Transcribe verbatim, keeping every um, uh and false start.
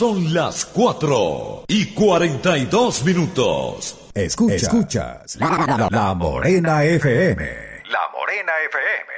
Son las cuatro y cuarenta y dos minutos. Escuchas, Escuchas la, la, la Morena F M. La Morena F M.